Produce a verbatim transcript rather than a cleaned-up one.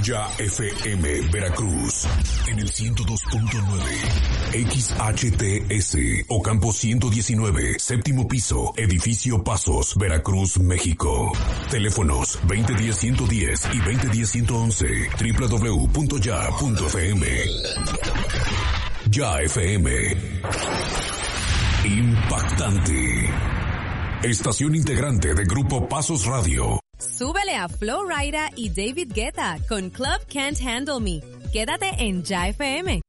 Ya F M Veracruz en el ciento dos punto nueve, X H T S Ocampo ciento diecinueve, séptimo piso, edificio Pasos, Veracruz, México. Teléfonos veinte diez ciento diez y veinte diez ciento once, doble u doble u doble u punto ya punto f m. Ya F M. Impactante. Estación integrante de Grupo Pasos Radio. Súbele a Flo Rida y David Guetta con Club Can't Handle Me. Quédate en Ya F M.